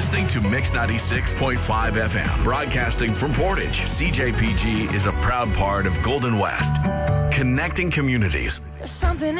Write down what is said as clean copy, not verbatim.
listening to Mix 96.5 FM, broadcasting from Portage. CJPG is a proud part of Golden West, connecting communities. There's something